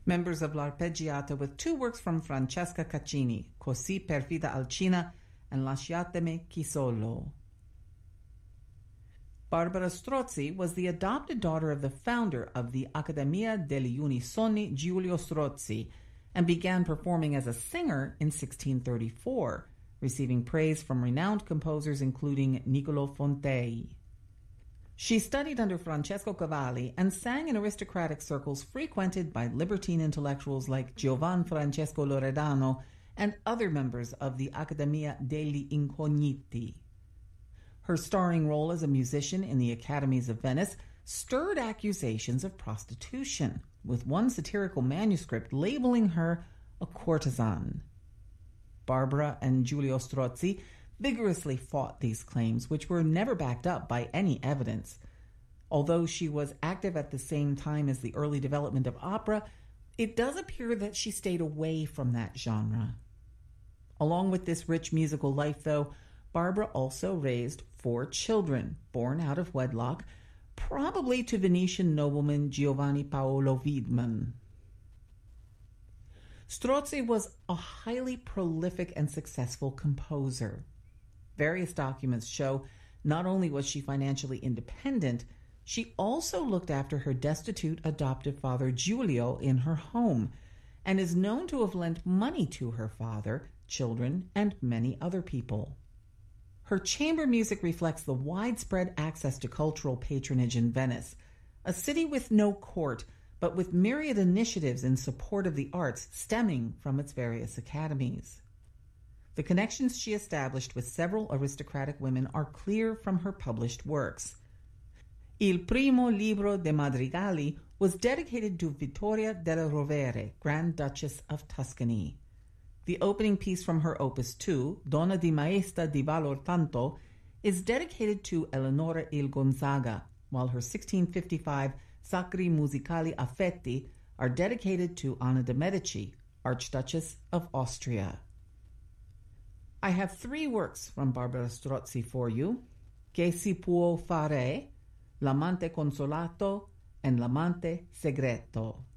members of l'Arpeggiata with two works from Francesca Caccini, Così perfida Alcina and Lasciatemi chi solo. Barbara Strozzi was the adopted daughter of the founder of the Accademia degli Unisoni, Giulio Strozzi, and began performing as a singer in 1634, receiving praise from renowned composers including Niccolò Fontei. She studied under Francesco Cavalli and sang in aristocratic circles frequented by libertine intellectuals like Giovan Francesco Loredano and other members of the Accademia degli Incogniti. Her starring role as a musician in the Academies of Venice stirred accusations of prostitution, with one satirical manuscript labeling her a courtesan. Barbara and Giulio Strozzi vigorously fought these claims, which were never backed up by any evidence. Although she was active at the same time as the early development of opera, it does appear that she stayed away from that genre. Along with this rich musical life, though, Barbara also raised 4 children born out of wedlock, probably to Venetian nobleman Giovanni Paolo Wiedmann. Strozzi was a highly prolific and successful composer. Various documents show not only was she financially independent, she also looked after her destitute adoptive father Giulio in her home, and is known to have lent money to her father, children, and many other people. Her chamber music reflects the widespread access to cultural patronage in Venice, a city with no court, but with myriad initiatives in support of the arts stemming from its various academies. The connections she established with several aristocratic women are clear from her published works. Il primo libro de madrigali was dedicated to Vittoria della Rovere, Grand Duchess of Tuscany. The opening piece from her Opus 2, Donna di Maesta di Valor Tanto, is dedicated to Eleonora il Gonzaga, while her 1655 Sacri Musicali Affetti are dedicated to Anna de' Medici, Archduchess of Austria. I have 3 works from Barbara Strozzi for you: Che si può fare, L'amante consolato, and L'amante segreto.